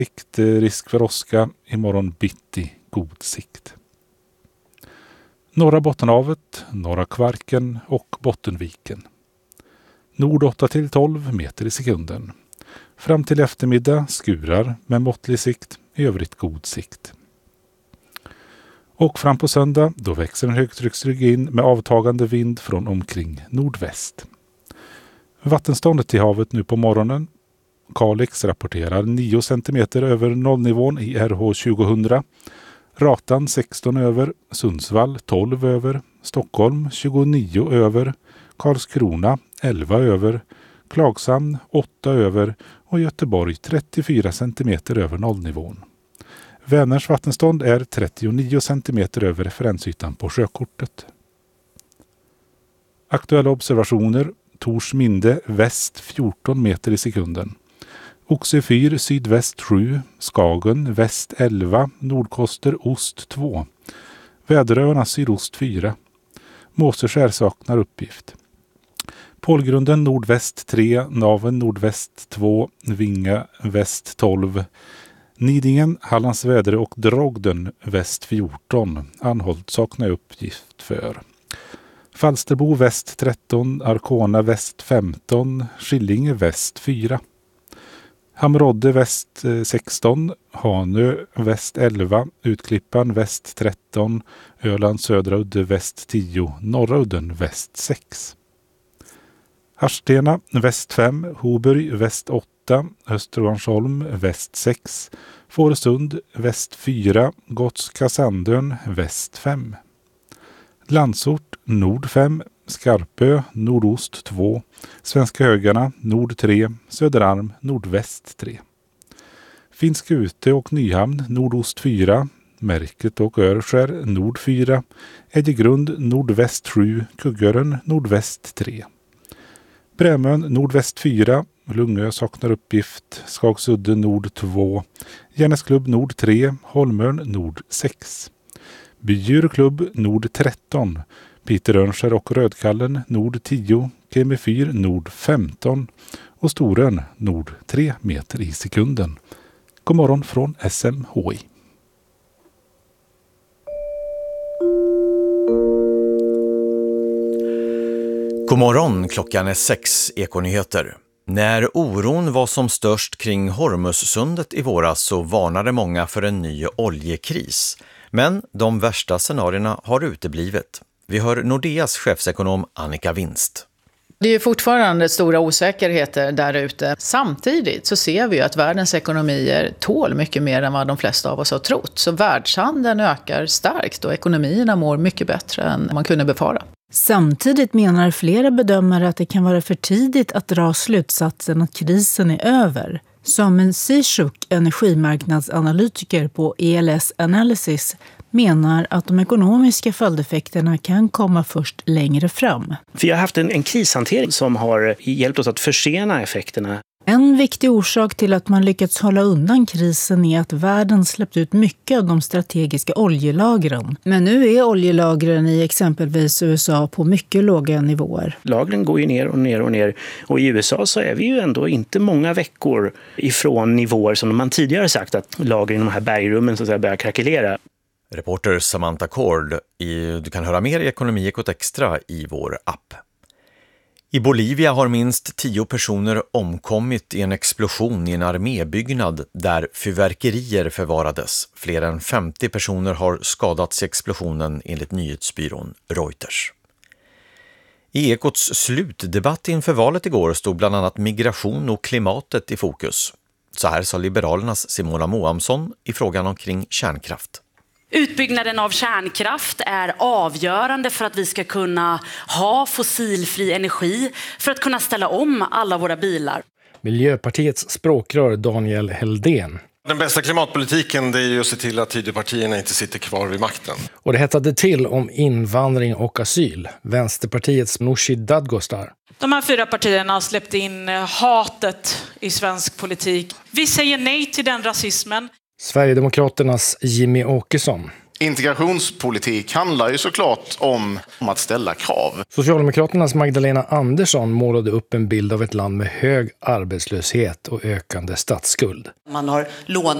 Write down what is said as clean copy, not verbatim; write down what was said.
Risk för åska, imorgon bitti god sikt. Norra Bottenhavet, norra Kvarken och Bottenviken. Nord 8-12 meter i sekunden. Fram till eftermiddag skurar med måttlig sikt, i övrigt god sikt. Och fram på söndag då växer en högtrycksrygg in med avtagande vind från omkring nordväst. Vattenståndet i havet nu på morgonen. Kalix rapporterar 9 cm över nollnivån i RH 2000. Ratan 16 över, Sundsvall 12 över, Stockholm 29 över, Karlskrona 11 över, Klagshamn 8 över och Göteborg 34 cm över nollnivån. Vänerns vattenstånd är 39 cm över referensytan på sjökortet. Aktuella observationer: Torsminde väst 14 meter i sekunden. Oxe 4 sydväst 7, Skagen väst 11, Nordkoster ost 2. Väderöarna sydost 4. Måseskär saknar uppgift. Pålgrunden nordväst 3, Naven nordväst 2, Vinga väst 12. Nidingen, Hallands Väderö och Drogden väst 14. Anholt saknar uppgift för. Falsterbo väst 13, Arkona väst 15, Skillinge väst 4. Hamrodde väst 16, Hanö väst 11, Utklippan väst 13, Öland södra udde väst 10, norra udden väst 6. Harstena väst 5, Hoburg väst 8, Östervansholm väst 6, Fårösund väst 4, Gotska Sandön väst 5. Landsort nord 5, Skarpö nordost 2, Svenska Högarna nord 3, Söderarm nordväst 3. Finska Ute och Nyhamn nordost 4, Märket och Örskär nord 4, Edjegrund nordväst 7, Kuggören nordväst 3. Brämön nordväst 4, Lungö saknar uppgift, Skagsudde nord 2, Järnäsklubb nord 3, Holmön nord 6. Bydjurklubb nord 13, Peter Örnskär och Rödkallen nord 10, Kemifyr nord 15 och Storön nord 3 meter i sekunden. God morgon från SMHI. God morgon, klockan är 6, Ekonyheter. När oron var som störst kring Hormuzsundet i våras så varnade många för en ny oljekris. Men de värsta scenarierna har uteblivit. Vi hör Nordeas chefsekonom Annika Winst. Det är ju fortfarande stora osäkerheter där ute. Samtidigt så ser vi ju att världens ekonomier tål mycket mer än vad de flesta av oss har trott. Så världshandeln ökar starkt och ekonomierna mår mycket bättre än man kunde befara. Samtidigt menar flera bedömare att det kan vara för tidigt att dra slutsatsen att krisen är över. Samen Sishuk, energimarknadsanalytiker på ELS Analysis, menar att de ekonomiska följdeffekterna kan komma först längre fram. Vi har haft en krishantering som har hjälpt oss att försena effekterna. En viktig orsak till att man lyckats hålla undan krisen är att världen släppt ut mycket av de strategiska oljelagren. Men nu är oljelagren i exempelvis USA på mycket låga nivåer. Lagren går ju ner och ner och ner. Och i USA så är vi ju ändå inte många veckor ifrån nivåer som man tidigare sagt att lagren i de här bergrummen så att säga börjar krackelera. Reporter Samantha Cord. Du kan höra mer i Ekonomiekot Extra i vår app. I Bolivia har minst 10 personer omkommit i en explosion i en armébyggnad där fyrverkerier förvarades. Fler än 50 personer har skadats i explosionen enligt nyhetsbyrån Reuters. I Ekots slutdebatt inför valet igår stod bland annat migration och klimatet i fokus. Så här sa Liberalernas Simona Moamsson i frågan omkring kärnkraft. Utbyggnaden av kärnkraft är avgörande för att vi ska kunna ha fossilfri energi, för att kunna ställa om alla våra bilar. Miljöpartiets språkrör Daniel Heldén. Den bästa klimatpolitiken det är ju att se till att Tidöpartierna inte sitter kvar vid makten. Och det hettade till om invandring och asyl. Vänsterpartiets Nooshi Dadgostar. De här 4 partierna har släppt in hatet i svensk politik. Vi säger nej till den rasismen. Sverigedemokraternas Jimmy Åkesson. Integrationspolitik handlar ju såklart om att ställa krav. Socialdemokraternas Magdalena Andersson målade upp en bild av ett land med hög arbetslöshet och ökande statsskuld. Man har lånat